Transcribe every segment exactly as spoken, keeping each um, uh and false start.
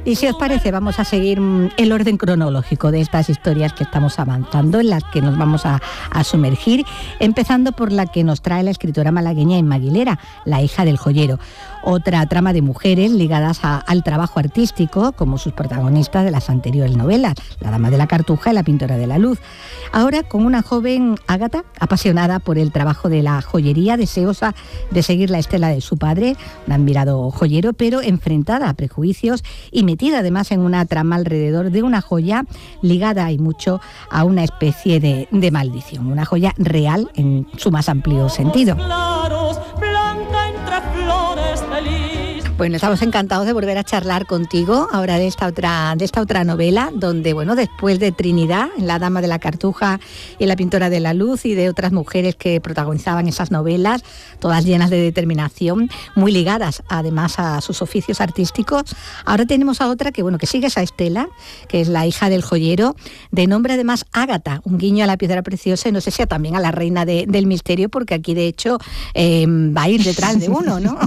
Y si os parece, vamos a seguir el orden cronológico de estas historias que estamos avanzando, en las que nos vamos a, a sumergir, empezando por la que nos trae la escritora malagueña Inma Aguilera, La hija del joyero. Otra trama de mujeres ligadas a, al trabajo artístico, como sus protagonistas de las anteriores novelas, La dama de la cartuja y La pintora de la luz. Ahora con una joven Ágata, apasionada por el trabajo de la joyería, deseosa de seguir la estela de su padre, un admirado joyero, pero enfrentada a prejuicios y metida además en una trama alrededor de una joya ligada y mucho a una especie de, de maldición, una joya real en su más amplio sentido. Bueno, estamos encantados de volver a charlar contigo ahora de esta otra, de esta otra novela, donde, bueno, después de Trinidad, La dama de la cartuja y La pintora de la luz, y de otras mujeres que protagonizaban esas novelas, todas llenas de determinación, muy ligadas además a sus oficios artísticos, ahora tenemos a otra que, bueno, que sigue esa estela, que es La hija del joyero, de nombre además Ágata, un guiño a la piedra preciosa y no sé si también a la reina de, del misterio, porque aquí de hecho eh, va a ir detrás de uno, ¿no?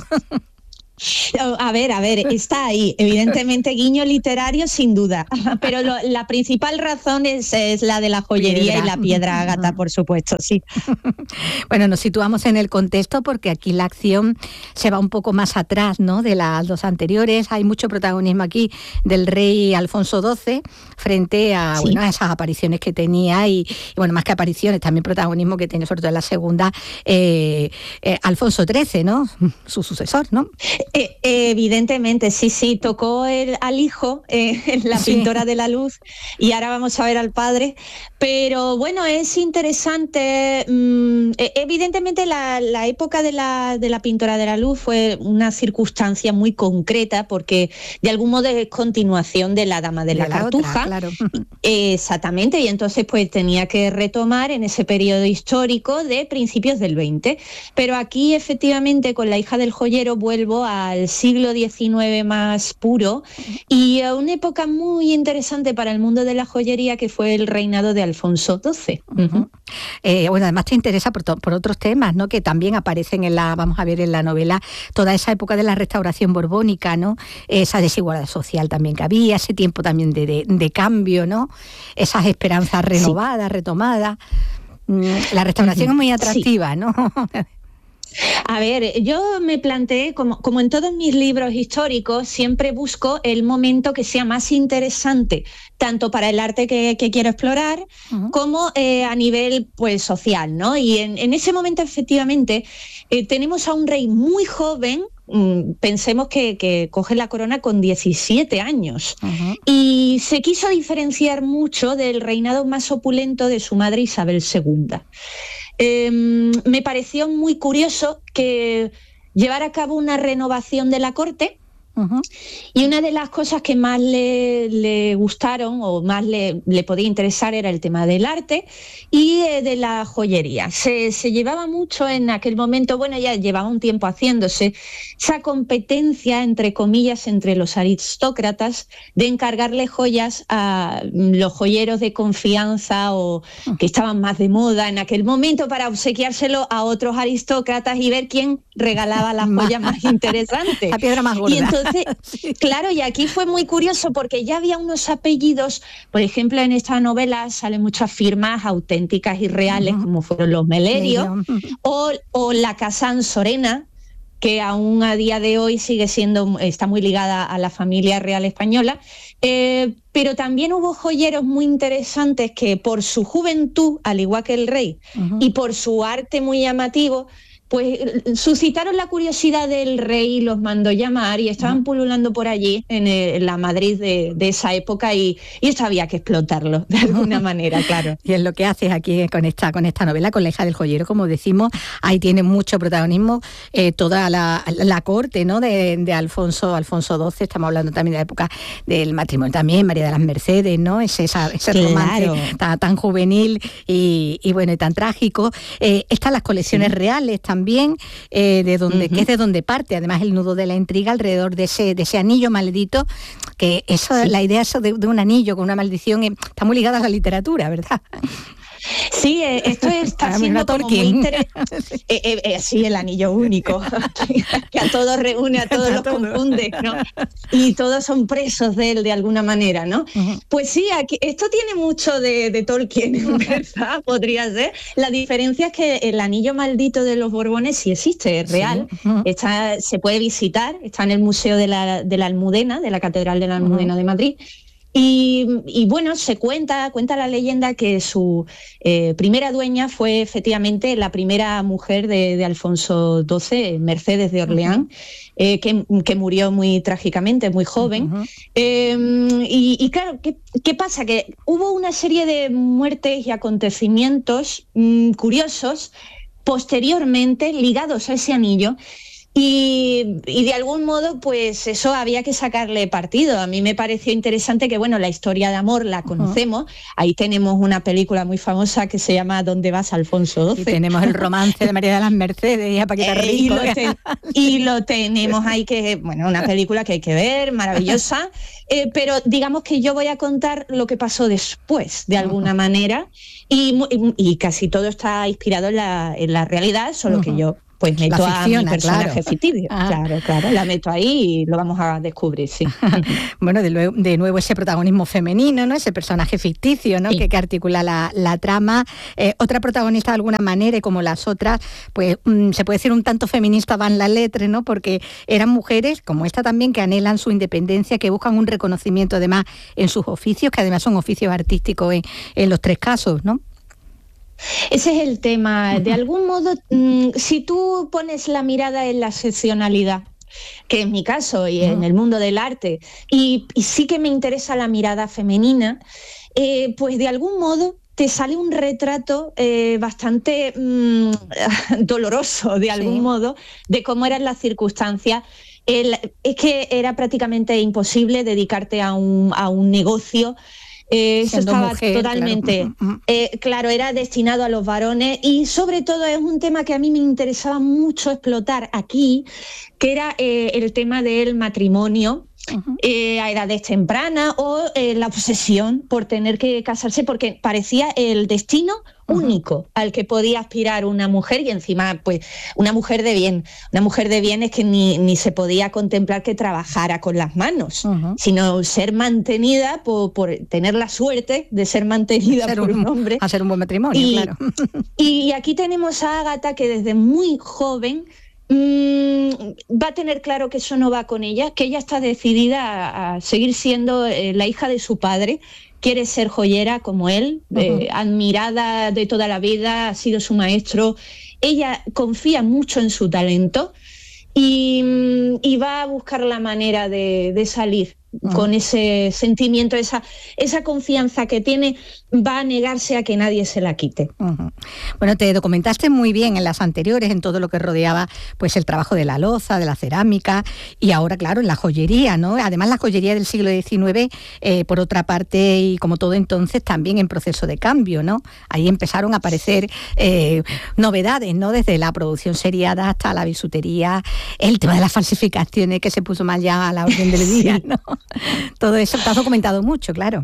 A ver, a ver, está ahí, evidentemente guiño literario sin duda, pero lo, la principal razón es, es la de la joyería piedra. Y la piedra Ágata, por supuesto, sí. Bueno, nos situamos en el contexto porque aquí la acción se va un poco más atrás, ¿no?, de las dos anteriores. Hay mucho protagonismo aquí del rey Alfonso doce frente a, sí. bueno, a esas apariciones que tenía y, y, bueno, más que apariciones, también protagonismo que tiene sobre todo en la segunda eh, eh, Alfonso trece, ¿no?, su sucesor, ¿no? Eh, evidentemente, sí, sí, tocó el, al hijo, eh, la sí. pintora de la luz, y ahora vamos a ver al padre, pero bueno, es interesante, mmm, evidentemente la, la época de la, de la pintora de la luz fue una circunstancia muy concreta, porque de algún modo es continuación de la dama de, de la, la cartuja, otra, claro. eh, exactamente, y entonces pues tenía que retomar en ese periodo histórico de principios del veinte, pero aquí efectivamente con La hija del joyero vuelvo a al siglo diecinueve más puro y a una época muy interesante para el mundo de la joyería, que fue el reinado de Alfonso doce. Uh-huh. Eh, bueno, además te interesa por, to- por otros temas, ¿no?, que también aparecen en la, vamos a ver en la novela, toda esa época de la restauración borbónica, ¿no?, esa desigualdad social también que había, ese tiempo también de, de, de cambio, ¿no?, esas esperanzas renovadas, sí. retomadas. La restauración uh-huh. es muy atractiva, sí. ¿no? A ver, yo me planteé, como, como en todos mis libros históricos, siempre busco el momento que sea más interesante, tanto para el arte que, que quiero explorar, uh-huh. como eh, a nivel pues social, ¿no? Y en, en ese momento, efectivamente, eh, tenemos a un rey muy joven. Pensemos que, que coge la corona con diecisiete años uh-huh. y se quiso diferenciar mucho del reinado más opulento de su madre Isabel segunda. Eh, me pareció muy curioso que llevara a cabo una renovación de la corte. Uh-huh. Y una de las cosas que más le, le gustaron o más le, le podía interesar era el tema del arte y eh, de la joyería. Se, se llevaba mucho en aquel momento, bueno, ya llevaba un tiempo haciéndose, esa competencia, entre comillas, entre los aristócratas de encargarle joyas a los joyeros de confianza o uh-huh. que estaban más de moda en aquel momento, para obsequiárselo a otros aristócratas y ver quién regalaba las joyas más interesantes. La piedra más gorda. Y entonces, sí. claro, y aquí fue muy curioso porque ya había unos apellidos, por ejemplo, en esta novela salen muchas firmas auténticas y reales, uh-huh. como fueron los Melerio, uh-huh. o, o la Casa Sorena, que aún a día de hoy sigue siendo, está muy ligada a la familia real española, eh, pero también hubo joyeros muy interesantes que por su juventud, al igual que el rey, uh-huh. y por su arte muy llamativo, pues suscitaron la curiosidad del rey, los mandó llamar y estaban pululando por allí en, el, en la Madrid de, de esa época y, y esto había que explotarlo de alguna manera, claro. Y es lo que haces aquí con esta, con esta novela, con La hija del joyero, como decimos, ahí tiene mucho protagonismo eh, toda la, la corte, ¿no?, de, de Alfonso, Alfonso doce, estamos hablando también de la época del matrimonio también, María de las Mercedes, ¿no?, ese, esa, ese claro. romance tan, tan juvenil y, y bueno, y tan trágico. Eh, están las colecciones sí. reales también. También eh, de donde uh-huh. que es de donde parte además el nudo de la intriga alrededor de ese de ese anillo maldito, que eso sí. la idea eso de, de un anillo con una maldición eh, está muy ligada a la literatura, ¿verdad? Sí, eh, esto está ah, siendo como muy interesante. Eh, eh, eh, sí, el anillo único, que a todos reúne, a todos los confunde, ¿no? Y todos son presos de él de alguna manera, ¿no? Uh-huh. Pues sí, aquí, esto tiene mucho de, de Tolkien, en verdad, podría ser. La diferencia es que el anillo maldito de los Borbones sí existe, es real. Sí. Uh-huh. Está, se puede visitar, está en el Museo de la, de la Almudena, de la Catedral de la Almudena uh-huh. de Madrid. Y, y bueno, se cuenta, cuenta la leyenda que su eh, primera dueña fue efectivamente la primera mujer de, de Alfonso doce, Mercedes de Orleans, uh-huh. eh, que, que murió muy trágicamente, muy joven. Uh-huh. Eh, y, y claro, ¿qué, ¿qué pasa? Que hubo una serie de muertes y acontecimientos mmm, curiosos posteriormente ligados a ese anillo. Y, y de algún modo, pues eso había que sacarle partido. A mí me pareció interesante que, bueno, la historia de amor la conocemos. Uh-huh. Ahí tenemos una película muy famosa que se llama ¿Dónde vas, Alfonso doce? Y tenemos el romance de María de las Mercedes y a Paquita eh, Rico. Y lo, ten, y lo tenemos ahí, que, bueno, una película que hay que ver, maravillosa. Eh, pero digamos que yo voy a contar lo que pasó después, de alguna uh-huh. manera. Y, y, y casi todo está inspirado en la, en la realidad, solo uh-huh. que yo... pues meto a mi personaje claro. ficticio. Ah. Claro, claro, la meto ahí y lo vamos a descubrir, sí. Bueno, de, luego, de nuevo ese protagonismo femenino, ¿no? Ese personaje ficticio, ¿no? Sí. Que, que articula la, la trama. Eh, otra protagonista de alguna manera, y como las otras, pues mmm, se puede decir un tanto feminista van la letra, ¿no? Porque eran mujeres, como esta también, que anhelan su independencia, que buscan un reconocimiento además en sus oficios, que además son oficios artísticos en, en los tres casos, ¿no? Ese es el tema. De algún modo, mmm, si tú pones la mirada en la excepcionalidad, que es mi caso, y en el mundo del arte, y, y sí que me interesa la mirada femenina, eh, pues de algún modo te sale un retrato eh, bastante mmm, doloroso, de algún sí. modo, de cómo eran las circunstancias. El, es que era prácticamente imposible dedicarte a un, a un negocio. Eh, eso estaba mujer, totalmente, claro. Eh, claro, era destinado a los varones, y sobre todo es un tema que a mí me interesaba mucho explotar aquí, que era eh, el tema del matrimonio. Uh-huh. Eh, a edades tempranas, o eh, la obsesión por tener que casarse, porque parecía el destino uh-huh. único al que podía aspirar una mujer, y encima pues una mujer de bien. Una mujer de bien es que ni, ni se podía contemplar que trabajara con las manos, uh-huh. sino ser mantenida por, por tener la suerte de ser mantenida ser por un, un hombre. Hacer un buen matrimonio, y, claro. Y aquí tenemos a Ágata, que desde muy joven Mm, va a tener claro que eso no va con ella, que ella está decidida a, a seguir siendo eh, la hija de su padre, quiere ser joyera como él, uh-huh. eh, admirada de toda la vida, ha sido su maestro. Ella confía mucho en su talento y, y va a buscar la manera de, de salir uh-huh. con ese sentimiento, esa, esa confianza que tiene, va a negarse a que nadie se la quite. Uh-huh. Bueno, te documentaste muy bien en las anteriores, en todo lo que rodeaba pues el trabajo de la loza, de la cerámica, y ahora, claro, en la joyería, ¿no? Además, la joyería del siglo diecinueve, eh, por otra parte, y como todo entonces, también en proceso de cambio, ¿no? Ahí empezaron a aparecer eh, novedades, ¿no? Desde la producción seriada hasta la bisutería, el tema de las falsificaciones, que se puso más ya a la orden del día, ¿no? Todo eso te has documentado mucho, claro.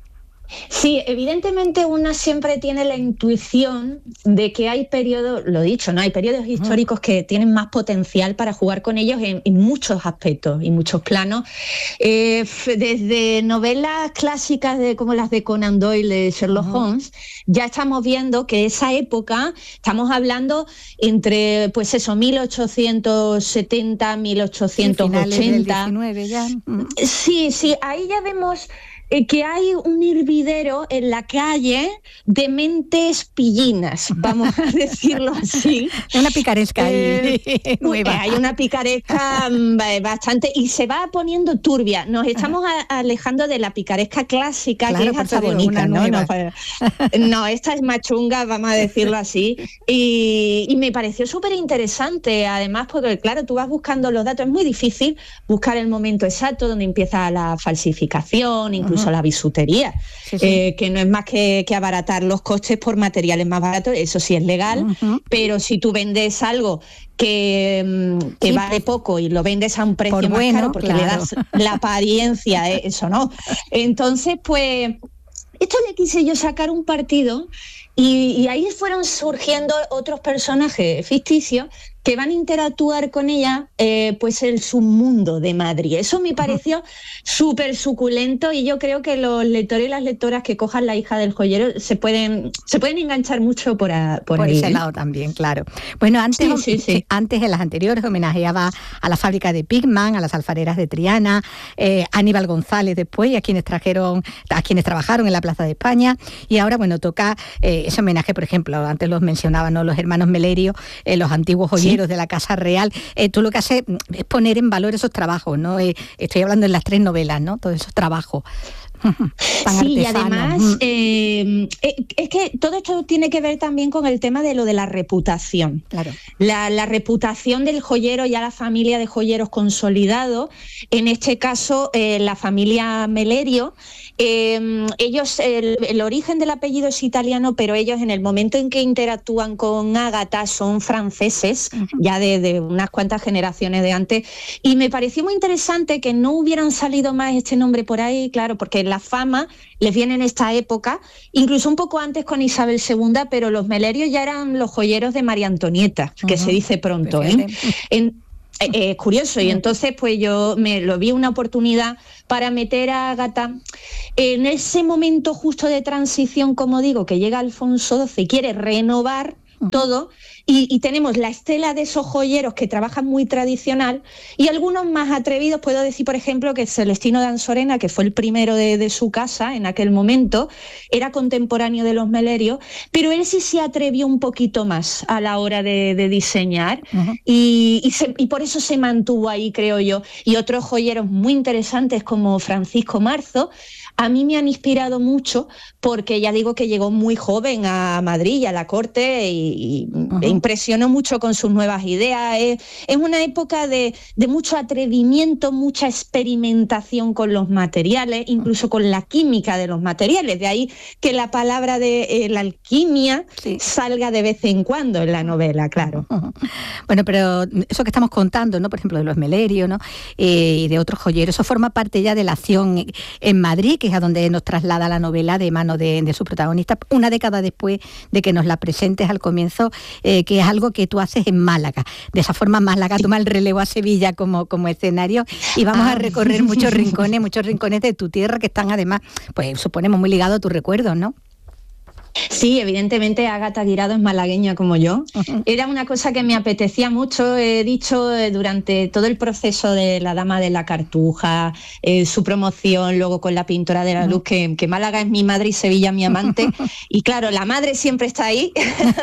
Sí, evidentemente una siempre tiene la intuición de que hay periodos, lo dicho, ¿no? Hay periodos históricos que tienen más potencial para jugar con ellos en, en muchos aspectos y muchos planos. Eh, desde novelas clásicas de, como las de Conan Doyle, de Sherlock uh-huh. Holmes, ya estamos viendo que esa época, estamos hablando entre, pues eso, mil ochocientos setenta, mil ochocientos ochenta. Finales del diecinueve ya. Uh-huh. Sí, sí, ahí ya vemos que hay un hervidero en la calle de mentes pillinas, vamos a decirlo así. Una picaresca eh, ahí nueva. Hay una picaresca bastante, y se va poniendo turbia. Nos estamos a, alejando de la picaresca clásica, claro, que es hasta bonita, ¿no? No, no, esta es más chunga, vamos a decirlo así. Y, y me pareció súper interesante, además, porque claro, tú vas buscando los datos, es muy difícil buscar el momento exacto donde empieza la falsificación, incluso la bisutería, sí, sí. Eh, que no es más que, que abaratar los costes por materiales más baratos, eso sí es legal, uh-huh. pero si tú vendes algo que, que sí, vale poco y lo vendes a un precio por más bueno, caro porque claro. le das la apariencia, eh, eso no. Entonces, pues... esto le quise yo sacar un partido y, y ahí fueron surgiendo otros personajes ficticios que van a interactuar con ella, eh, pues el submundo de Madrid. Eso me pareció súper suculento y yo creo que los lectores y las lectoras que cojan La hija del joyero se pueden, se pueden enganchar mucho por, a, por, por ahí. ese ¿eh? lado también, claro. Bueno, antes, sí, sí, sí. antes en las anteriores homenajeaba a la fábrica de Pigman, a las alfareras de Triana, eh, Aníbal González después, a quienes trajeron, a quienes trabajaron en la Plaza de España, y ahora, bueno, toca eh, ese homenaje, por ejemplo, antes los mencionaba, ¿no?, los hermanos Melerio, eh, los antiguos joyeros, ¿sí?, de la Casa Real. Eh, tú lo que haces es poner en valor esos trabajos, ¿no? Eh, estoy hablando en las tres novelas, ¿no? Todos esos trabajos. Tan sí, y artesanos. además eh, es que todo esto tiene que ver también con el tema de lo de la reputación. Claro. La, la reputación del joyero, ya la familia de joyeros consolidado, en este caso eh, la familia Melerio. Eh, ellos, el, el origen del apellido es italiano, pero ellos en el momento en que interactúan con Ágata son franceses, uh-huh. ya de, de unas cuantas generaciones de antes, y me pareció muy interesante que no hubieran salido más este nombre por ahí, claro, porque la fama les viene en esta época, incluso un poco antes con Isabel segunda, pero los Melerios ya eran los joyeros de María Antonieta, uh-huh. que se dice pronto, ¿eh? En, Es eh, curioso, y entonces pues yo me lo vi una oportunidad para meter a Ágata en ese momento justo de transición, como digo, que llega Alfonso doce y quiere renovar todo, y, y tenemos la estela de esos joyeros que trabajan muy tradicional y algunos más atrevidos. Puedo decir, por ejemplo, que Celestino de Ansorena, que fue el primero de, de su casa en aquel momento, era contemporáneo de los Melerios, pero él sí se atrevió un poquito más a la hora de, de diseñar, uh-huh. y, y, se, y por eso se mantuvo ahí, creo yo. Y otros joyeros muy interesantes como Francisco Marzo, a mí me han inspirado mucho porque ya digo que llegó muy joven a Madrid y a la corte y, y uh-huh. impresionó mucho con sus nuevas ideas. Es, es una época de, de mucho atrevimiento, mucha experimentación con los materiales, incluso con la química de los materiales. De ahí que la palabra de eh, la alquimia sí. salga de vez en cuando en la novela, claro. Uh-huh. Bueno, pero eso que estamos contando, ¿no?, por ejemplo, de los Melerios, ¿no?, eh, y de otros joyeros, eso forma parte ya de la acción en Madrid, que es a donde nos traslada la novela de mano de, de su protagonista, una década después de que nos la presentes al comienzo, eh, que es algo que tú haces en Málaga. De esa forma, Málaga toma el relevo a Sevilla como, como escenario, y vamos ah. a recorrer muchos rincones, muchos rincones de tu tierra que están además, pues suponemos, muy ligados a tus recuerdos, ¿no? Sí, evidentemente Ágata Guirado es malagueña como yo. Uh-huh. Era una cosa que me apetecía mucho. He dicho eh, durante todo el proceso de La Dama de la Cartuja, eh, su promoción, luego con La Pintora de la Luz, uh-huh. que, que Málaga es mi madre y Sevilla mi amante. Y claro, la madre siempre está ahí.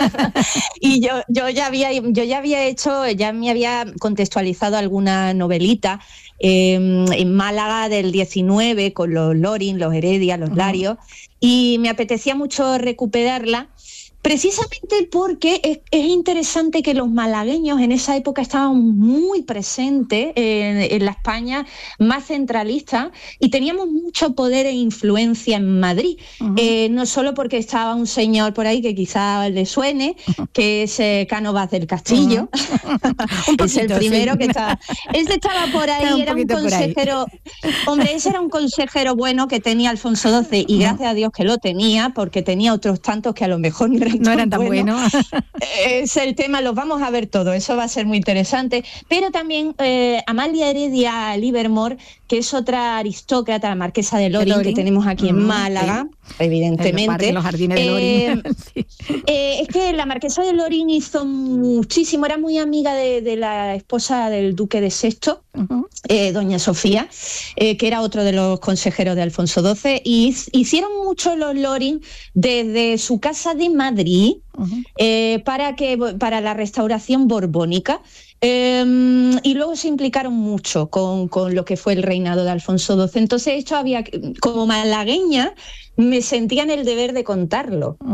Y yo, yo, ya había, yo ya había hecho, ya me había contextualizado alguna novelita eh, en Málaga del diecinueve con los Lorin, los Heredia, los uh-huh. Larios. Y me apetecía mucho recuperarla, precisamente porque es, es interesante que los malagueños en esa época estaban muy presentes en, en la España más centralista y teníamos mucho poder e influencia en Madrid. Uh-huh. Eh, no solo porque estaba un señor por ahí que quizá le suene, uh-huh. que es eh, Cánovas del Castillo, uh-huh. es el primero sí. que estaba. Ese estaba por ahí, un era un consejero. Hombre, ese era un consejero bueno que tenía Alfonso doce y uh-huh. gracias a Dios que lo tenía, porque tenía otros tantos que a lo mejor no eran no eran tan buenos. Bueno. Es el tema, los vamos a ver todo, eso va a ser muy interesante. Pero también eh, Amalia Heredia Livermore, que es otra aristócrata, la marquesa de Lorin, de Lorin. que tenemos aquí mm, en Málaga, sí. evidentemente. En los, en los jardines de Lorin. Eh, sí. eh, es que la marquesa de Lorin hizo muchísimo, era muy amiga de, de la esposa del duque de Sexto, uh-huh. eh, doña Sofía, eh, que era otro de los consejeros de Alfonso doce, y hicieron mucho los Lorin desde su casa de Madrid, uh-huh. eh, para, que, para la restauración borbónica. Eh, y luego se implicaron mucho con, con lo que fue el reinado de Alfonso doce. Entonces esto había, como malagueña, me sentía en el deber de contarlo. Uh-huh.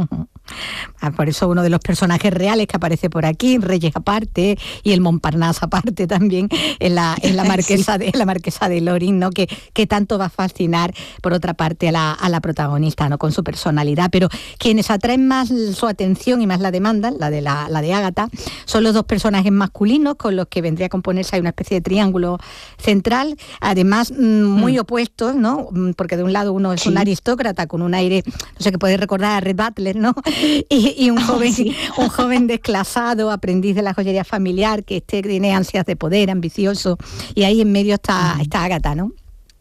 Por eso uno de los personajes reales que aparece por aquí, Reyes aparte y el Montparnasse aparte también, en la, en la marquesa de la marquesa de Loring, ¿no? Que, que tanto va a fascinar por otra parte a la, a la protagonista, ¿no? Con su personalidad. Pero quienes atraen más su atención y más la demandan, la de la, la de Ágata, son los dos personajes masculinos con los que vendría a componerse, hay una especie de triángulo central, además muy mm. opuestos, ¿no? Porque de un lado uno es sí. un aristócrata con un aire, no sé, que puede recordar a Red Butler, ¿no? Y, y un joven, oh, sí. un joven desclasado, aprendiz de la joyería familiar, que este tiene ansias de poder, ambicioso, y ahí en medio está, está Ágata, ¿no?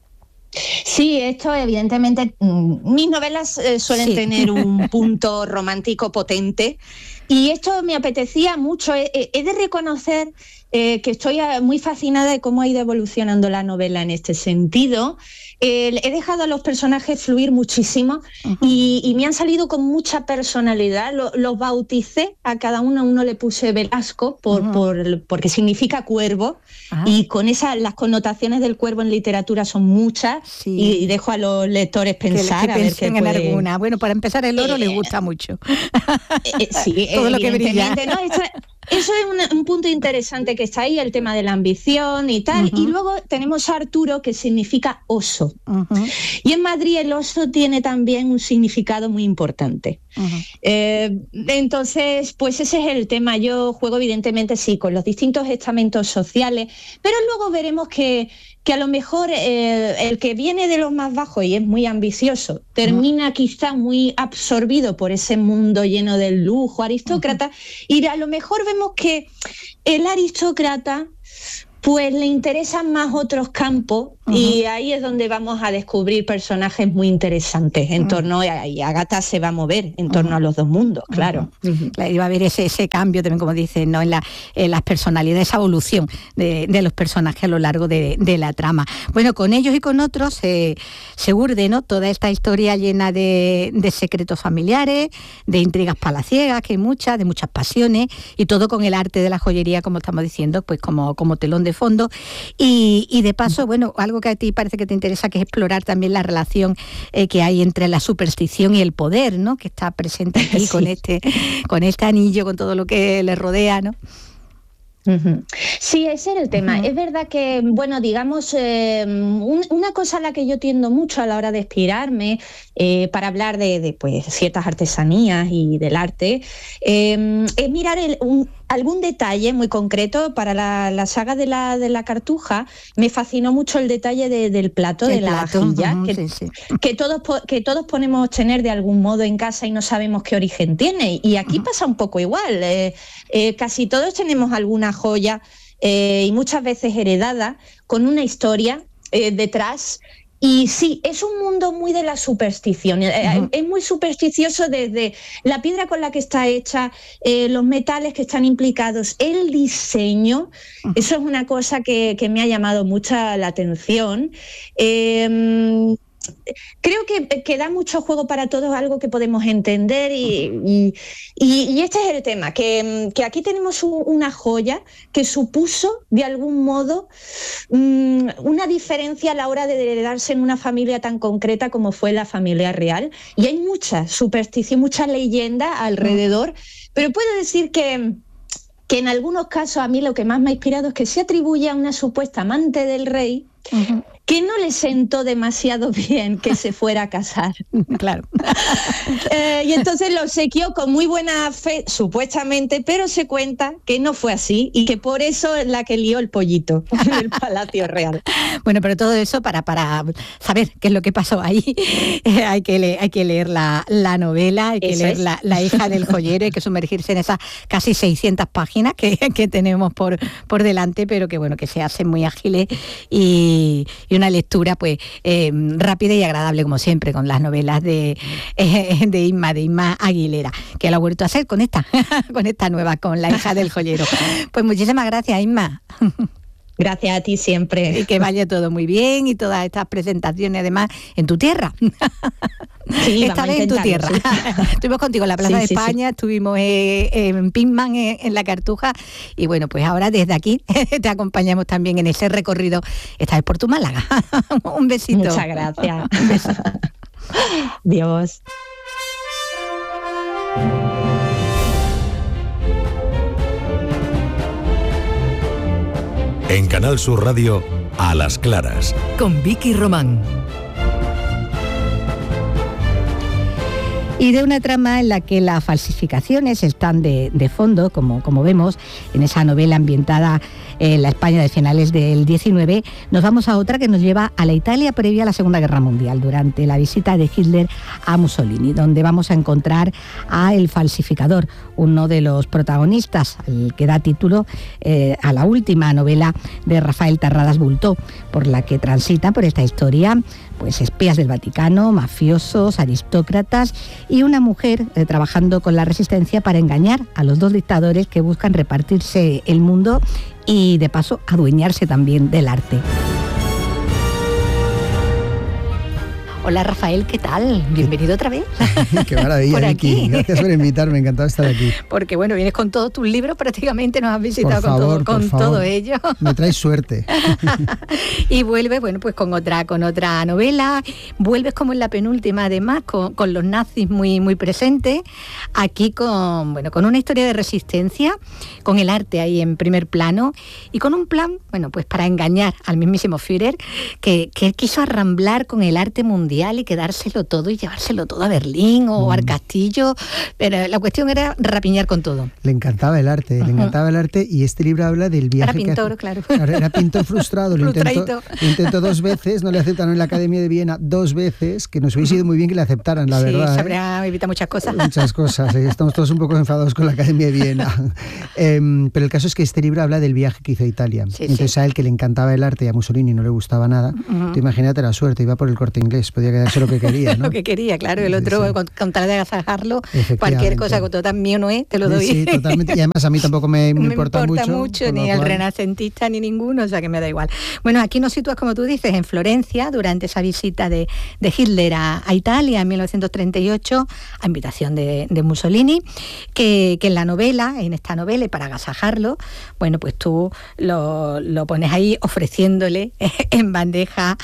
Sí, esto evidentemente, mis novelas eh, suelen sí. tener un punto romántico potente, y esto me apetecía mucho. He, he de reconocer eh, que estoy muy fascinada de cómo ha ido evolucionando la novela en este sentido. Eh, he dejado a los personajes fluir muchísimo uh-huh. y, y me han salido con mucha personalidad. Lo, los bauticé, a cada uno uno le puse Velasco por, uh-huh. por, porque significa cuervo, uh-huh. y con esas las connotaciones del cuervo en literatura son muchas, sí. y, y dejo a los lectores pensar que, que a ver qué en puede... alguna. Bueno, para empezar, el oro eh, le gusta mucho. Eh, sí, todo lo que brilla. ¿No? Esto, eso es un, un punto interesante que está ahí, el tema de la ambición y tal. Uh-huh. Y luego tenemos a Arturo, que significa oso. Uh-huh. Y en Madrid el oso tiene también un significado muy importante. Uh-huh. Eh, entonces, pues ese es el tema. Yo juego evidentemente sí con los distintos estamentos sociales, pero luego veremos que, que a lo mejor eh, el que viene de los más bajos y es muy ambicioso, termina uh-huh. quizá muy absorbido por ese mundo lleno del lujo aristócrata, uh-huh. y a lo mejor vemos que el aristócrata pues le interesan más otros campos, uh-huh. y ahí es donde vamos a descubrir personajes muy interesantes en uh-huh. torno a, y Ágata se va a mover en torno uh-huh. a los dos mundos, claro. Uh-huh. Claro, y va a haber ese, ese cambio también, como dicen, ¿no? en, la, en las personalidades, esa evolución de, de los personajes a lo largo de, de la trama. Bueno, con ellos y con otros eh, se urde, ¿no? Toda esta historia llena de, de secretos familiares, de intrigas palaciegas, que hay muchas, de muchas pasiones, y todo con el arte de la joyería, como estamos diciendo, pues como, como telón de fondo, y, y de paso, bueno, algo que a ti parece que te interesa, que es explorar también la relación eh, que hay entre la superstición y el poder, ¿no? Que está presente aquí sí. con este, con este anillo, con todo lo que le rodea, ¿no? Uh-huh. Sí, ese era el tema. Uh-huh. Es verdad que, bueno, digamos, eh, un, una cosa a la que yo tiendo mucho a la hora de inspirarme eh, para hablar de, de pues, ciertas artesanías y del arte, eh, es mirar el, un, algún detalle muy concreto. Para la, la saga de la, de la Cartuja me fascinó mucho el detalle de, del plato, el de la plato, vajilla, uh-huh, que, sí, sí. que, todos, que todos ponemos tener de algún modo en casa y no sabemos qué origen tiene. Y aquí uh-huh. pasa un poco igual. Eh, eh, casi todos tenemos alguna joya eh, y muchas veces heredada con una historia eh, detrás. Y sí, es un mundo muy de la superstición. Uh-huh. Es muy supersticioso desde la piedra con la que está hecha, eh, los metales que están implicados, el diseño. Uh-huh. Eso es una cosa que, que me ha llamado mucho la atención. Eh, Creo que, que da mucho juego para todos, algo que podemos entender, y, y, y, y este es el tema, que, que aquí tenemos un, una joya que supuso de algún modo um, una diferencia a la hora de heredarse en una familia tan concreta como fue la familia real, y hay mucha superstición, mucha leyenda alrededor, pero puedo decir que que en algunos casos a mí lo que más me ha inspirado es que se atribuye a una supuesta amante del rey, uh-huh. que no le sentó demasiado bien que se fuera a casar. Claro. eh, y entonces lo obsequió con muy buena fe, supuestamente, pero se cuenta que no fue así y que por eso es la que lió el pollito en el Palacio Real. Bueno, pero todo eso para, para saber qué es lo que pasó ahí, eh, hay, que leer, hay que leer la, la novela, hay que eso leer es. la, la hija del joyero, hay que sumergirse en esas casi seiscientas páginas que, que tenemos por, por delante, pero que bueno, que se hacen muy ágiles y, y una lectura pues eh, rápida y agradable, como siempre, con las novelas de, eh, de Inma, de Inma Aguilera, que lo ha vuelto a hacer con esta, con esta nueva, con La hija del joyero. Pues muchísimas gracias, Inma. Gracias a ti siempre. Y que vaya todo muy bien, y todas estas presentaciones además en tu tierra. Sí, esta vez en tu tierra. Sí. Estuvimos contigo en la Plaza sí, de sí, España, sí. estuvimos eh, en Pinman, eh, en la Cartuja, y bueno, pues ahora desde aquí te acompañamos también en ese recorrido, esta vez por tu Málaga. Un besito. Muchas gracias. Un besito. Dios. En Canal Sur Radio, A las Claras. Con Vicky Román. Y de una trama en la que las falsificaciones están de, de fondo, como, como vemos en esa novela ambientada en la España de finales del diecinueve, nos vamos a otra que nos lleva a la Italia previa a la Segunda Guerra Mundial, durante la visita de Hitler a Mussolini, donde vamos a encontrar a El falsificador, uno de los protagonistas, el que da título eh, a la última novela de Rafael Terradas Bultó, por la que transitan por esta historia pues espías del Vaticano, mafiosos, aristócratas y una mujer eh, trabajando con la resistencia para engañar a los dos dictadores que buscan repartirse el mundo y de paso adueñarse también del arte. Hola Rafael, ¿qué tal? Bienvenido otra vez. Qué maravilla, por Vicky. aquí. Gracias por invitarme, encantado de estar aquí. Porque bueno, vienes con todos tus libros, prácticamente nos has visitado Por favor, con, todo, con por favor. todo ello. Me traes suerte. Y vuelves, bueno, pues con otra, con otra novela, vuelves como en la penúltima además, con, con los nazis muy, muy presentes, aquí con, bueno, con una historia de resistencia, con el arte ahí en primer plano y con un plan, bueno, pues para engañar al mismísimo Führer, que, que él quiso arramblar con el arte mundial y quedárselo todo y llevárselo todo a Berlín o mm. al Castillo, pero la cuestión era rapiñar con todo. Le encantaba el arte, uh-huh. le encantaba el arte y este libro habla del viaje. Era pintor, que claro. Era pintor frustrado, lo intentó, lo intentó dos veces, no le aceptaron en la Academia de Viena dos veces, que nos hubiese ido muy bien que le aceptaran, la sí, verdad. Sí, se ¿eh? habría evitado muchas cosas. Muchas cosas, ¿eh? Estamos todos un poco enfadados con la Academia de Viena. eh, pero el caso es que este libro habla del viaje que hizo a Italia. Sí, Entonces sí. a él, que le encantaba el arte y a Mussolini no le gustaba nada, uh-huh. tú imagínate la suerte, iba por el Corte Inglés, podía quedarse lo que quería. ¿No? Lo que quería, claro, el otro, sí. con, con tal de agasajarlo, cualquier cosa que tú mío no es, te lo doy. Sí, totalmente, y además a mí tampoco me, me, me importa, importa mucho. mucho ni el renacentista ni ninguno, o sea que me da igual. Bueno, aquí nos sitúas, como tú dices, en Florencia, durante esa visita de, de Hitler a, a Italia en mil novecientos treinta y ocho, a invitación de, de Mussolini, que, que en la novela, en esta novela, y para agasajarlo, bueno, pues tú lo, lo pones ahí ofreciéndole en bandeja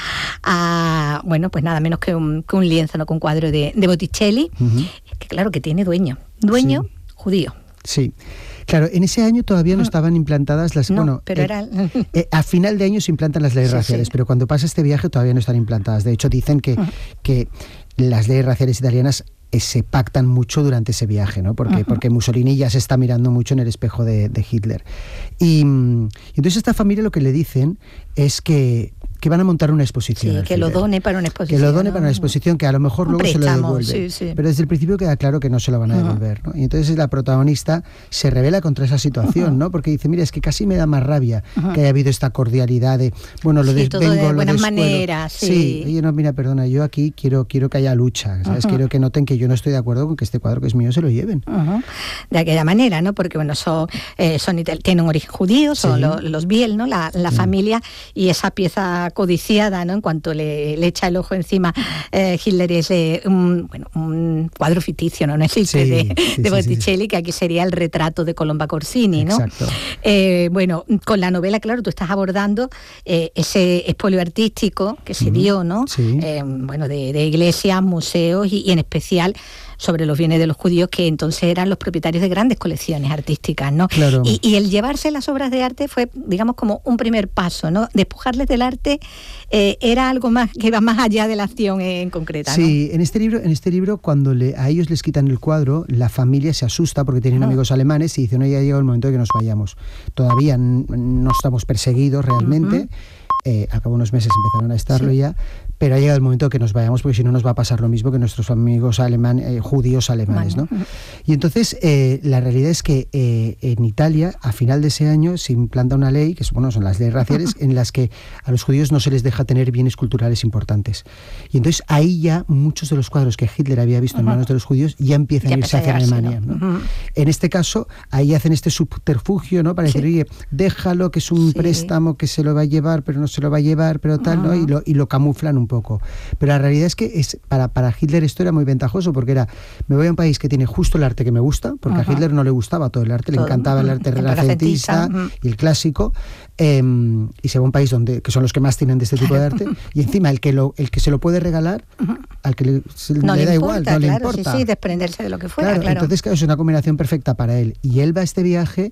a, bueno, pues nada menos que un, que un lienzo, ¿no? Con un cuadro de, de Botticelli, uh-huh. que claro que tiene dueño, dueño sí. judío. Sí, claro, en ese año todavía no estaban implantadas las... No, bueno, pero eh, era... eh, a final de año se implantan las leyes sí, raciales, sí. pero cuando pasa este viaje todavía no están implantadas. De hecho, dicen que, uh-huh. que las leyes raciales italianas eh, se pactan mucho durante ese viaje, ¿no? Porque, uh-huh. porque Mussolini ya se está mirando mucho en el espejo de, de Hitler. Y, y entonces esta familia lo que le dicen es que... que van a montar una exposición. Sí, que lo done para una exposición. Que lo done ¿no? para una exposición, que a lo mejor un luego préstamo, se lo devuelve. Sí, sí. Pero desde el principio queda claro que no se lo van a devolver, ¿no? Y entonces la protagonista se revela contra esa situación, uh-huh. ¿no? Porque dice, mira, es que casi me da más rabia uh-huh. que haya habido esta cordialidad de, bueno, lo sí, desvengo, todo de lo buenas descuelo. maneras, sí. Sí, oye, no, mira, perdona, yo aquí quiero, quiero que haya lucha, ¿sabes? Uh-huh. Quiero que noten que yo no estoy de acuerdo con que este cuadro que es mío se lo lleven. Uh-huh. De aquella manera, ¿no? Porque, bueno, son, eh, son tienen un origen judío, son sí. los, los Biel, ¿no? La, la sí. familia, y esa pieza codiciada, ¿no? En cuanto le, le echa el ojo encima, eh, Hitler es eh, un, bueno, un cuadro ficticio, ¿no? No existe, sí, de, sí, de Botticelli, sí, sí. que aquí sería el retrato de Colomba Corsini, ¿no? Exacto. Eh, bueno, con la novela, claro, tú estás abordando eh, ese expolio artístico que se dio, ¿no? Sí. Eh, bueno, de, de iglesias, museos y, y en especial sobre los bienes de los judíos, que entonces eran los propietarios de grandes colecciones artísticas, ¿no? Claro. Y, y el llevarse las obras de arte fue, digamos, como un primer paso, ¿no? Despojarles del arte eh, era algo más que iba más allá de la acción en concreta, ¿no? Sí, en este libro, en este libro cuando le, a ellos les quitan el cuadro, la familia se asusta porque tienen uh-huh. amigos alemanes y dicen, no, ya ha llegado el momento de que nos vayamos. Todavía n- no estamos perseguidos realmente, uh-huh. eh, al cabo de unos meses empezaron a estarlo sí. ya, pero ha llegado el momento que nos vayamos porque si no nos va a pasar lo mismo que nuestros amigos aleman, eh, judíos alemanes, ¿no? Y entonces eh, la realidad es que eh, en Italia a final de ese año se implanta una ley, que bueno, son las leyes raciales, en las que a los judíos no se les deja tener bienes culturales importantes. Y entonces ahí ya muchos de los cuadros que Hitler había visto en manos de los judíos ya empiezan ya a irse hacia Alemania, ¿no? Uh-huh. En este caso, ahí hacen este subterfugio, ¿no? Para decir, sí. oye, déjalo, que es un sí. préstamo que se lo va a llevar, pero no se lo va a llevar, pero tal, uh-huh. ¿no? Y lo, y lo camuflan un poco. Pero la realidad es que es, para, para Hitler esto era muy ventajoso porque era, me voy a un país que tiene justo el arte que me gusta, porque uh-huh. a Hitler no le gustaba todo el arte, todo. Le encantaba el arte renacentista uh-huh. y el clásico, eh, y se va a un país donde, que son los que más tienen de este tipo de arte, y encima el que, lo, el que se lo puede regalar, uh-huh. al que le, se, no le, le da importa, igual, no claro, le importa. Sí, sí, desprenderse de lo que fuera, claro, claro. Entonces, claro, es una combinación perfecta para él. Y él va a este viaje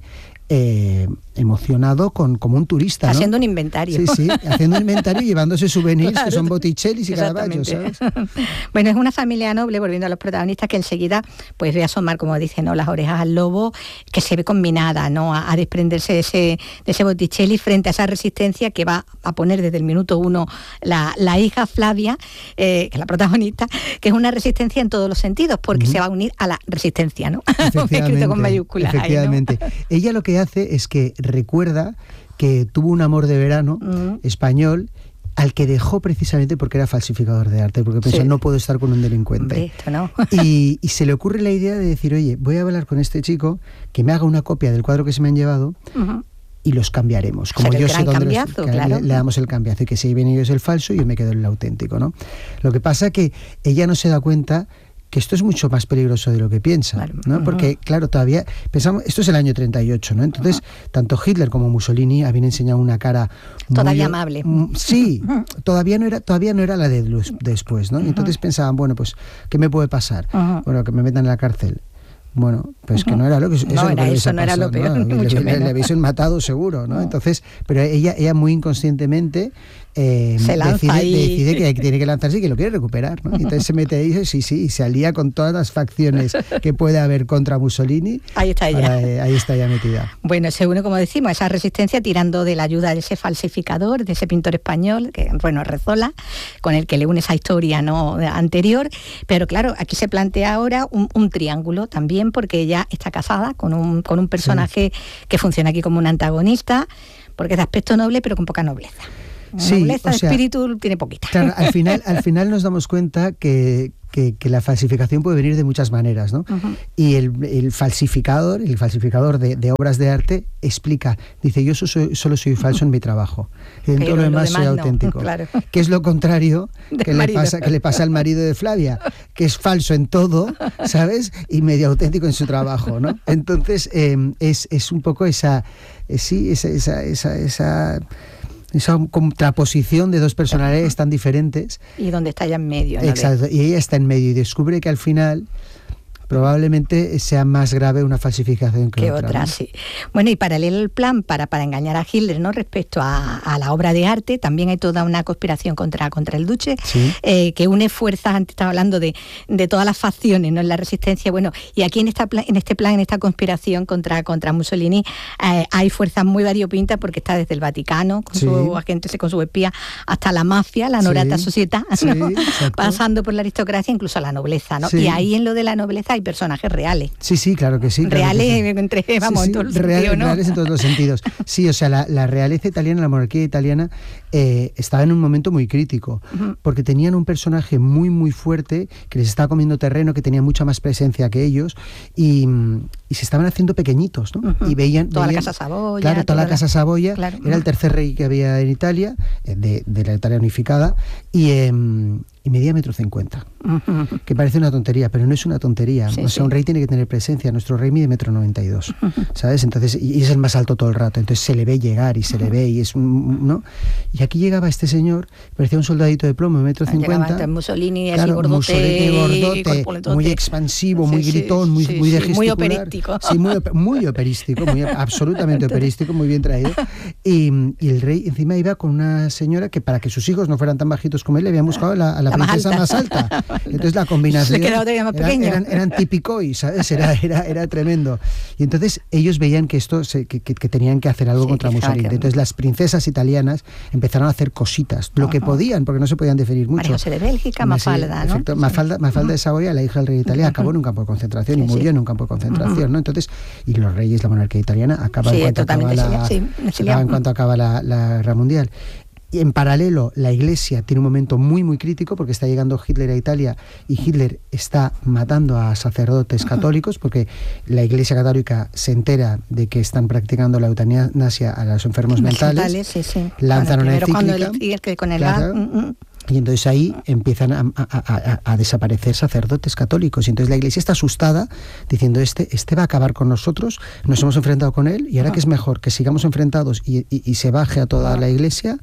eh, emocionado con, como un turista, ¿no? Haciendo un inventario. Sí, sí, haciendo un inventario y llevándose souvenirs, claro, que son Botticellis y Caravaggio, ¿sabes? Bueno, es una familia noble, volviendo a los protagonistas, que enseguida pues ve asomar, como dicen, ¿no?, las orejas al lobo, que se ve combinada, ¿no?, a, a desprenderse de ese, de ese Botticelli frente a esa resistencia que va a poner desde el minuto uno la, la hija Flavia, eh, que es la protagonista, que es una resistencia en todos los sentidos, porque uh-huh. se va a unir a la resistencia, ¿no? Escrito con mayúsculas. Efectivamente. Ahí, ¿no? Ella lo que hace es que recuerda que tuvo un amor de verano uh-huh. español al que dejó precisamente porque era falsificador de arte, porque pensó, sí, no puedo estar con un delincuente. Hombre, esto no. y, y se le ocurre la idea de decir, oye, voy a hablar con este chico, que me haga una copia del cuadro que se me han llevado, uh-huh. y los cambiaremos. Como yo sé dónde los, claro. le, le damos el cambiazo, y que si ven ellos el falso, yo me quedo en el auténtico, ¿no? Lo que pasa que ella no se da cuenta que esto es mucho más peligroso de lo que piensa, claro, ¿no? Porque, claro, todavía pensamos, esto es el año treinta y ocho, ¿no? Entonces, uh-huh. tanto Hitler como Mussolini habían enseñado una cara todavía muy, amable. Mm, sí, todavía no era, todavía no era la de los, después, ¿no? Y entonces uh-huh. pensaban, bueno, pues, ¿qué me puede pasar? Uh-huh. Bueno, que me metan en la cárcel. Bueno, pues uh-huh. que no era lo que eso, no, era lo que eso, no pasó, era lo peor, ¿no? ni le, mucho le, menos. Le hubiesen matado seguro, ¿no? Entonces, pero ella, ella muy inconscientemente eh, se lanza decide, y... decide que tiene que lanzarse y que lo quiere recuperar, ¿no? Entonces se mete ahí, sí, sí, y se alía con todas las facciones que puede haber contra Mussolini. Ahí está ella. Para, eh, ahí está ella metida. Bueno, se une, como decimos, esa resistencia tirando de la ayuda de ese falsificador, de ese pintor español, que bueno, Rezola, con el que le une esa historia, ¿no?, anterior. Pero claro, aquí se plantea ahora un, un triángulo también, porque ella está casada con un, con un personaje sí. que funciona aquí como un antagonista, porque es de aspecto noble, pero con poca nobleza. Sí, nobleza o de sea, espíritu tiene poquita. Claro, al final, al final nos damos cuenta que, que, que la falsificación puede venir de muchas maneras, ¿no? Uh-huh. Y el, el falsificador, el falsificador de, de obras de arte explica, dice, yo soy, solo soy falso en mi trabajo, en todo lo demás, lo demás soy no, auténtico. Claro. Que es lo contrario que le, pasa, que le pasa al marido de Flavia, que es falso en todo, ¿sabes? Y medio auténtico en su trabajo, ¿no? Entonces, eh, es, es un poco esa, eh, sí, esa, esa, esa, esa esa contraposición de dos personalidades tan diferentes. Y donde está ella en medio, ¿no? Exacto, y ella está en medio y descubre que al final probablemente sea más grave una falsificación que, que otra, otra, ¿no? Sí. Bueno, y paralelo al plan para, para engañar a Hitler, ¿no?, respecto a, a la obra de arte, también hay toda una conspiración contra, contra el duce, ¿sí?, eh, que une fuerzas. Antes estaba hablando de, de todas las facciones, ¿no?, en la resistencia. Bueno, y aquí en, esta, en este plan, en esta conspiración contra, contra Mussolini, eh, hay fuerzas muy variopintas, porque está desde el Vaticano, con sí. sus agentes, con sus espías, hasta la mafia, la Norata sí. Società, ¿no?, sí, pasando por la aristocracia, incluso la nobleza, ¿no? Sí. Y ahí en lo de la nobleza hay personajes reales. Sí, sí, claro que sí. Claro reales, que sí. entre, vamos, sí, sí, en todos los real, sentidos, ¿no? Reales en todos los sentidos. Sí, o sea, la, la realeza italiana, la monarquía italiana, eh, estaba en un momento muy crítico, uh-huh. porque tenían un personaje muy, muy fuerte, que les estaba comiendo terreno, que tenía mucha más presencia que ellos, y, y se estaban haciendo pequeñitos, ¿no? Uh-huh. Y veían... Toda veían, la Casa Saboya. Claro, toda, toda la Casa Saboya. Claro. Era el tercer rey que había en Italia, de, de la Italia unificada, y... Eh, y medía metro cincuenta, uh-huh. que parece una tontería, pero no es una tontería. Sí, o sea, sí. un rey tiene que tener presencia. Nuestro rey mide metro noventa y dos, uh-huh. ¿sabes? Entonces, y es el más alto todo el rato. Entonces se le ve llegar y se uh-huh. le ve y es un, ¿no? Y aquí llegaba este señor, parecía un soldadito de plomo, de metro cincuenta. Llegaba Mussolini, claro, gordote, Mussolini gordote, muy expansivo, muy sí, gritón, sí, muy, sí, muy de sí, gesticular. Muy operístico. Sí, muy, muy operístico, muy, absolutamente operístico, muy bien traído. Y, y el rey encima iba con una señora que, para que sus hijos no fueran tan bajitos como él, le habían buscado la, a la, la princesa más alta. Más alta. Entonces la combinación eran, eran, eran típicos, ¿sabes? Era, era, era tremendo. Y entonces ellos veían que esto se, que, que, que tenían que hacer algo sí, contra Mussolini. Que... Entonces las princesas italianas empezaron a hacer cositas, lo uh-huh. que podían, porque no se podían definir mucho. María José de Bélgica, Mafalda, ¿no? Efecto, Mafalda, Mafalda uh-huh. de Saboya, la hija del rey de Italia, uh-huh. acabó en un campo de concentración sí, y murió sí. en un campo de concentración, uh-huh. ¿no? Entonces, y los reyes, la monarquía italiana, acaba sí, en cuanto acaba la, sí, acaba en cuanto acaba la, la Guerra Mundial. Y en paralelo, la Iglesia tiene un momento muy, muy crítico, porque está llegando Hitler a Italia y Hitler está matando a sacerdotes católicos, porque la Iglesia católica se entera de que están practicando la eutanasia a los enfermos mentales, mentales sí, sí. lanzan bueno, una encíclica. El, el, con el claro, uh-uh. Y entonces ahí empiezan a, a, a, a desaparecer sacerdotes católicos. Y entonces la Iglesia está asustada, diciendo, este, este va a acabar con nosotros, nos hemos enfrentado con él, y ahora uh-huh. que es mejor que sigamos enfrentados y, y, y se baje a toda la Iglesia,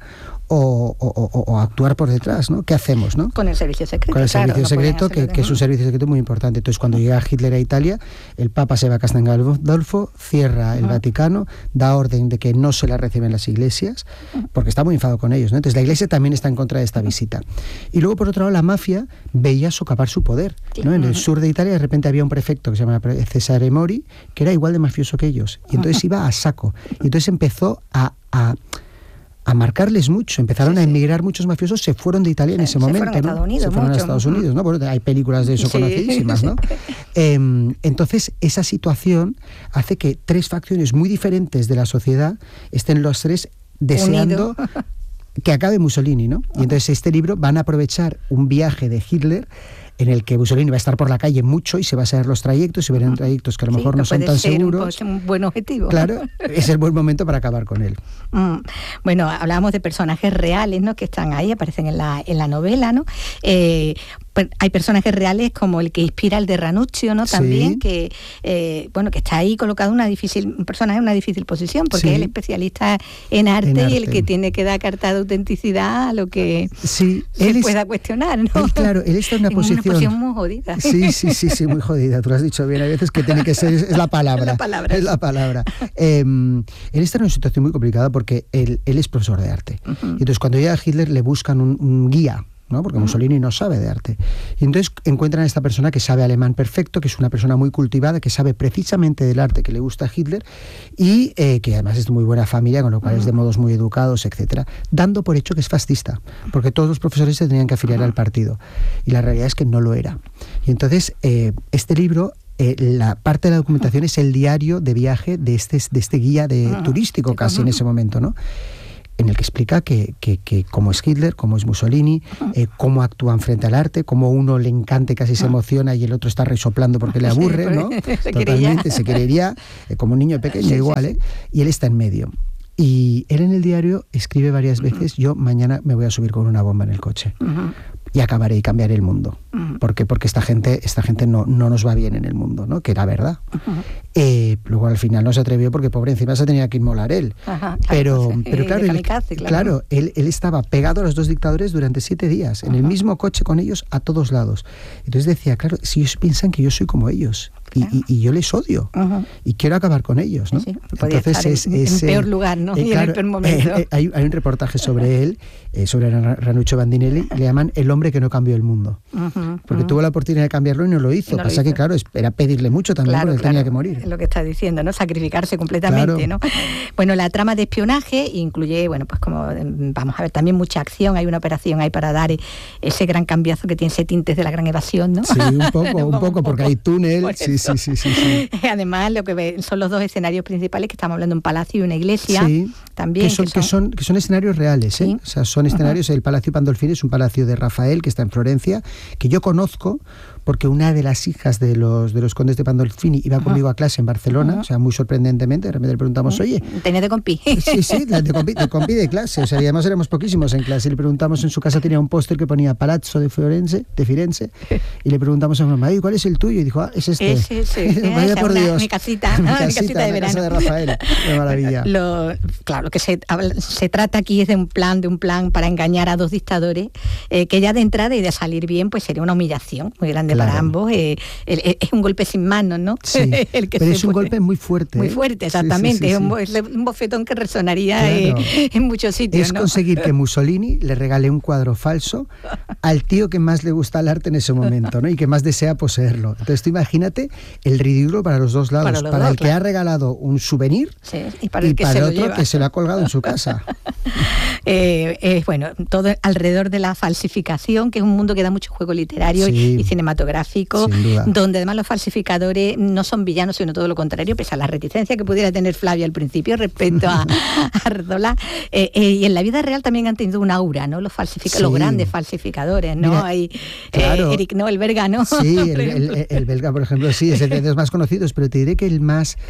o, o, o, o actuar por detrás, ¿no? ¿Qué hacemos, no? Con el servicio secreto. Con el claro, servicio no secreto, que, que es un servicio secreto muy importante. Entonces, cuando llega Hitler a Italia, el Papa se va a Castel Gandolfo, cierra el uh-huh. Vaticano, da orden de que no se la reciben las iglesias, porque está muy enfadado con ellos, ¿no? Entonces, la iglesia también está en contra de esta visita. Y luego, por otro lado, la mafia veía socapar su poder, ¿no? En el sur de Italia, de repente había un prefecto que se llama Cesare Mori, que era igual de mafioso que ellos, y entonces iba a saco. Y entonces empezó a... a a marcarles mucho, empezaron sí, sí. a emigrar muchos mafiosos, se fueron de Italia en ese se momento, fueron a ¿no? Estados Unidos, se fueron mucho. a Estados Unidos, ¿no? Bueno, hay películas de eso sí. conocidísimas, ¿no? eh, entonces, esa situación hace que tres facciones muy diferentes de la sociedad estén los tres deseando Unido. que acabe Mussolini, ¿no? Y entonces este libro van a aprovechar un viaje de Hitler en el que Mussolini va a estar por la calle mucho y se va a saber los trayectos y verán trayectos que a lo mejor sí, no son tan ser seguros. Un, un buen objetivo. Claro, es el buen momento para acabar con él. Mm. Bueno, hablábamos de personajes reales, ¿no? Que están ahí, aparecen en la, en la novela, ¿no? Eh, hay personajes reales como el que inspira el de Ranuccio, ¿no? También, sí. que eh, bueno, que está ahí colocado una difícil, un personaje en una difícil posición, porque sí. es el especialista en arte, en arte y el que tiene que dar carta de autenticidad a lo que sí. se él pueda es, cuestionar, ¿no? Él, claro, él está en una en posición... una posición muy jodida. Sí, sí, sí, sí, muy jodida. Tú lo has dicho bien, hay veces que tiene que ser, es, es la palabra. Es la palabra. Es la palabra. Eh, él está en una situación muy complicada porque él, él es profesor de arte. Uh-huh. Y entonces cuando llega a Hitler le buscan un, un guía, ¿no? Porque Mussolini no sabe de arte. Y entonces encuentran a esta persona que sabe alemán perfecto, que es una persona muy cultivada, que sabe precisamente del arte que le gusta a Hitler y eh, que además es de muy buena familia, con lo cual uh-huh. es de modos muy educados, etcétera, dando por hecho que es fascista, porque todos los profesores se tenían que afiliar uh-huh. al partido. Y la realidad es que no lo era. Y entonces eh, este libro... Eh, la parte de la documentación uh-huh. es el diario de viaje de este, de este guía de, uh-huh. turístico casi uh-huh. en ese momento, ¿no? En el que explica que, que, que cómo es Hitler, cómo es Mussolini, uh-huh. eh, cómo actúan frente al arte, cómo uno le encanta y casi uh-huh. se emociona y el otro está resoplando porque le aburre, sí, ¿no? Se Totalmente, se querería, eh, como un niño pequeño sí, igual, sí, sí. ¿eh? Y él está en medio. Y él en el diario escribe varias veces, uh-huh. yo mañana me voy a subir con una bomba en el coche. Uh-huh. Y acabaré y cambiaré el mundo. Uh-huh. ¿Por qué? Porque esta gente, esta gente no, no nos va bien en el mundo, ¿no? Que era verdad. Uh-huh. Eh, luego al final no se atrevió porque pobre encima se tenía que inmolar él. Uh-huh. Pero, claro, pero claro, él, claro, claro él, él estaba pegado a los dos dictadores durante siete días, en uh-huh. el mismo coche con ellos a todos lados. Entonces decía, claro, si ellos piensan que yo soy como ellos y, claro. y, y yo les odio uh-huh. y quiero acabar con ellos, ¿no? Sí, sí. Entonces es, en, es en peor lugar, ¿no? Eh, y claro, en el peor momento. Eh, eh, hay, hay un reportaje sobre él, eh, sobre Ranuccio Bandinelli, le llaman el hombre que no cambió el mundo. Uh-huh, porque uh-huh. tuvo la oportunidad de cambiarlo y no lo hizo. No Pasa lo hizo. que, claro, era pedirle mucho también claro, porque claro, tenía que morir. Es lo que está diciendo, ¿no? Sacrificarse completamente, claro. ¿no? Bueno, la trama de espionaje incluye, bueno, pues como vamos a ver, también mucha acción. Hay una operación ahí para dar ese gran cambiazo que tiene ese tintes de la gran evasión, ¿no? Sí, un poco, un poco, porque hay túnel. Sí, sí, sí, sí, sí. Además, lo que ve, son los dos escenarios principales, que estamos hablando de un palacio y una iglesia. Sí. También, que son, que son, que son escenarios reales, ¿eh? Sí. O sea, son escenarios, uh-huh. el Palacio Pandolfini es un palacio de Rafael que está en Florencia, que yo conozco porque una de las hijas de los de los condes de Pandolfini iba conmigo uh-huh. a clase en Barcelona, uh-huh. o sea, muy sorprendentemente, de repente le preguntamos, oye... Tenía de compi. Sí, sí, de, de, compi, de compi de clase, o sea, y además éramos poquísimos en clase, y le preguntamos, en su casa tenía un póster que ponía Palazzo de Firenze, de Firenze, y le preguntamos a mi mamá, ¿cuál es el tuyo? Y dijo, ah, es este. Ese, ese. Vaya por una, Dios. Mi casita, mi ah, casita, mi casita de mi verano. Casa de Rafael, qué maravilla. Lo, claro, lo que se, se trata aquí es de un plan, de un plan para engañar a dos dictadores, eh, que ya de entrada y de salir bien, pues sería una humillación muy grande claro. para ambos. Eh, el, el, es un golpe sin manos, ¿no? Sí, el que pero es un puede, golpe muy fuerte. Muy fuerte, exactamente. Sí, sí, sí, sí. Es un, un bofetón que resonaría claro. eh, en muchos sitios. Es ¿no? conseguir que Mussolini le regale un cuadro falso al tío que más le gusta el arte en ese momento, ¿no? Y que más desea poseerlo. Entonces tú imagínate el ridículo para los dos lados. Para, los para dos, el claro. que ha regalado un souvenir sí, y para el, y que para se el lo otro lleva. que se lo ha colgado en su casa. eh, eh, bueno, todo alrededor de la falsificación, que es un mundo que da mucho juego literario sí, y cinematográfico, donde además los falsificadores no son villanos, sino todo lo contrario, pese a la reticencia que pudiera tener Flavia al principio respecto a, a Ardola. Eh, eh, y en la vida real también han tenido un aura, ¿no? Los falsific- sí. los grandes falsificadores, ¿no? Mira, Hay claro. eh, Eric, ¿no? El belga, ¿no? Sí, el, el, el belga, por ejemplo, sí, es el de los más conocidos, pero te diré que el más...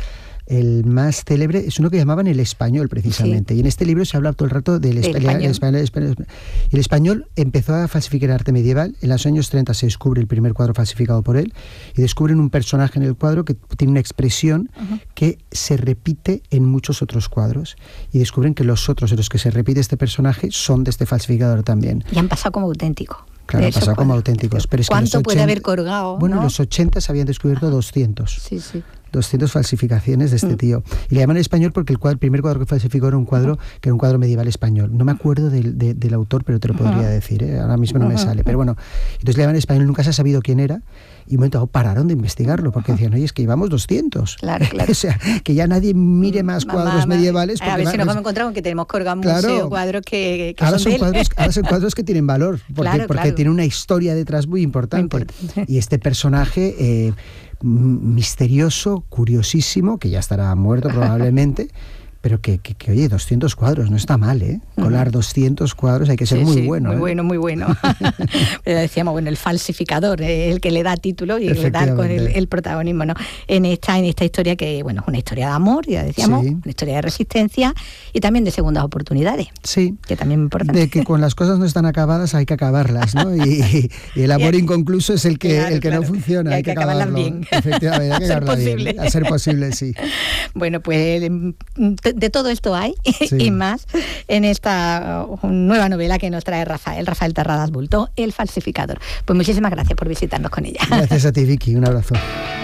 el más célebre es uno que llamaban El Español, precisamente. Sí. Y en este libro se habla todo el rato del espa español. El español, el español. El español empezó a falsificar arte medieval. En los años treinta se descubre el primer cuadro falsificado por él y descubren un personaje en el cuadro que tiene una expresión uh-huh. que se repite en muchos otros cuadros. Y descubren que los otros en los que se repite este personaje son de este falsificador también. Y han pasado como auténtico. Claro, pasado como auténticos. Pero es ¿Cuánto que los ochenta, puede haber colgado? Bueno, ¿no? en los ochenta se habían descubierto doscientos. Sí, sí. doscientas falsificaciones de este mm. tío. Y le llaman español porque el, cuadro, el primer cuadro que falsificó era un cuadro uh-huh. que era un cuadro medieval español. No me acuerdo del, de, del autor, pero te lo podría uh-huh. decir, ¿eh? Ahora mismo no uh-huh. me sale. Pero bueno, entonces le llaman español, nunca se ha sabido quién era. Y un momento dado pararon de investigarlo porque decían, oye, es que llevamos doscientos. Claro, claro. O sea, que ya nadie mire más cuadros mamá, mamá. medievales. A ver si nos hemos encontrado que tenemos colgado claro, museo cuadros que, que ahora son, son cuadros, ahora son cuadros que tienen valor, porque, claro, porque claro. tienen una historia detrás muy importante. Muy importante. Y este personaje eh, misterioso, curiosísimo, que ya estará muerto probablemente, pero que, que, que, oye, doscientos cuadros, no está mal, ¿eh? Colar doscientos cuadros hay que ser sí, muy sí, bueno. Muy ¿eh? bueno, muy bueno. Pero decíamos, bueno, el falsificador es el que le da título y le da con el, el protagonismo, ¿no? En esta, en esta historia que, bueno, es una historia de amor, ya decíamos, sí. una historia de resistencia y también de segundas oportunidades. Sí. Que también es importante. De que con las cosas no están acabadas hay que acabarlas, ¿no? Y, y el amor y, inconcluso es el que, claro, el que claro. no funciona. Y hay, hay que, que acabarlas acabarlo. bien. Efectivamente, hay que acabarlas bien. A ser posible, sí. Bueno, pues de todo esto hay sí. y más en esta uh, nueva novela que nos trae Rafael, Rafael Terradas Bulto, El falsificador. Pues muchísimas gracias por visitarnos con ella. Gracias a ti, Vicky, un abrazo.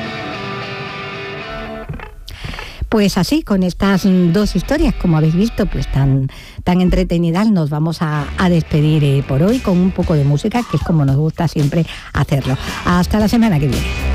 Pues así, con estas dos historias, como habéis visto, pues tan, tan entretenidas, nos vamos a, a despedir eh, por hoy con un poco de música, que es como nos gusta siempre hacerlo. Hasta la semana que viene.